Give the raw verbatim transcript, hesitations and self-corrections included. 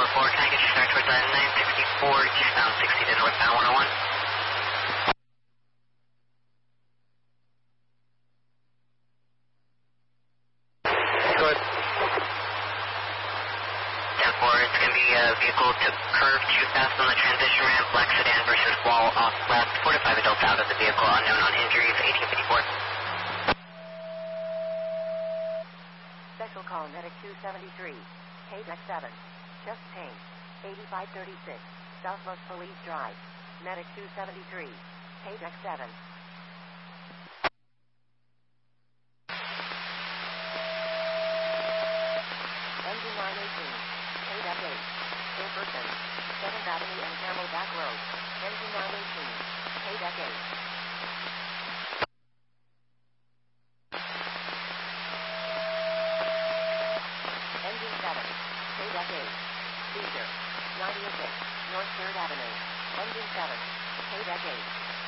four, can I get you start towards uh, nine sixty-four eastbound sixty to northbound one oh one? Good. ten four, it's going to be a vehicle to curve too fast on the transition ramp, black sedan versus wall off left, four to five adults out of the vehicle, unknown on injuries, eighteen fifty-four. Special call, Medic two seventy-three, K D E C seven, chest pain, eighty-five thirty-six, Southwest Police Drive, Medic two seventy-three, K D E C seven. Engine nine eighteen, K D E C eight, Silverton, seventh Avenue and Camelback Road, Engine nine eighteen, K D E C eight. Engine seven, K D E C eight, Cedar, ninety-six, North third Avenue, Engine seven, K D E C eight.